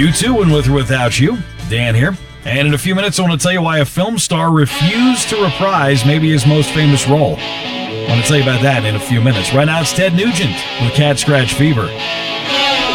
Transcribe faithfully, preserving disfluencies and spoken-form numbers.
You too, and with or without you. Dan here. And in a few minutes, I want to tell you why a film star refused to reprise maybe his most famous role. I want to tell you about that in a few minutes. Right now, it's Ted Nugent with Cat Scratch Fever.